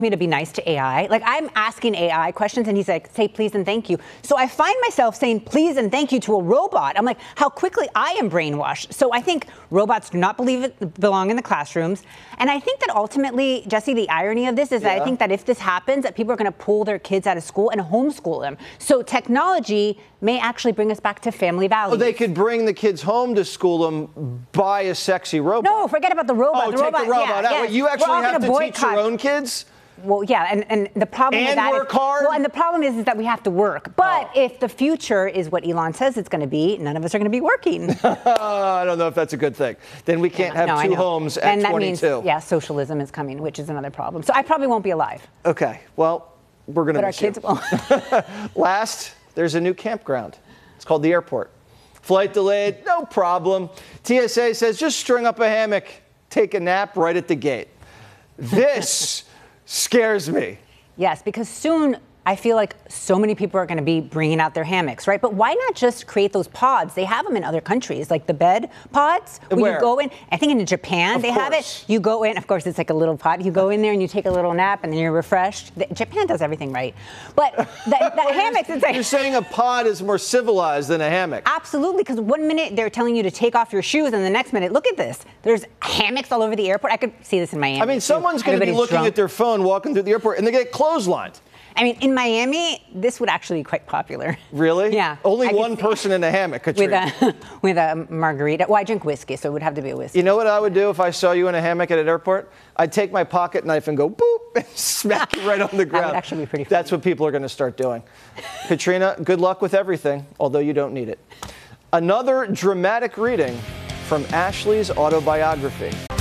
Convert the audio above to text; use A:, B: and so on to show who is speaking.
A: me to be nice to AI. Like, I'm asking AI questions and he's like, say please and thank you. So I find myself saying please and thank you to a robot. I'm like, how quickly I am brainwashed. So I think robots do not belong in the classrooms. And I think that ultimately, Jesse, the irony of this is that I think that if this happens, that people are going to pull their kids out of school and homeschool them. So technology may actually bring us back to family values.
B: Oh, they could bring the kids home to school them, buy a sexy robot.
A: No, forget about the robot.
B: Oh, take the robot out. You actually have to teach your own kids?
A: Well, yeah, and the problem is that
B: work hard.
A: Well, and the problem is that we have to work. But if the future is what Elon says it's going to be, none of us are going to be working.
B: I don't know if that's a good thing. Then we can't have two homes at 22.
A: Means, socialism is coming, which is another problem. So I probably won't be alive.
B: Okay, well, we're going to miss you.
A: But our kids won't.
B: Last, there's a new campground. It's called the airport. Flight delayed, no problem. TSA says just string up a hammock, take a nap right at the gate. This scares me.
A: Yes, because soon I feel like so many people are going to be bringing out their hammocks, right? But why not just create those pods? They have them in other countries, like the bed pods. Where you go in, I think in Japan they have it. You go in, of course, it's like a little pod. You go in there and you take a little nap and then you're refreshed. Japan does everything right. But the hammocks, it's like...
B: You're saying a pod is more civilized than a hammock.
A: Absolutely, because one minute they're telling you to take off your shoes and the next minute, look at this. There's hammocks all over the airport. I could see this in Miami.
B: I mean, someone's going to be looking at their phone walking through the airport and they get clotheslined.
A: I mean, in Miami, this would actually be quite popular.
B: Really?
A: Yeah.
B: Only one person in a hammock, Katrina.
A: With a margarita. Well, I drink whiskey, so it would have to be a whiskey.
B: You know what I would do if I saw you in a hammock at an airport? I'd take my pocket knife and go boop and smack you right on the ground.
A: That would actually be pretty funny.
B: That's what people are going to start doing. Katrina, good luck with everything, although you don't need it. Another dramatic reading from Ashley's autobiography.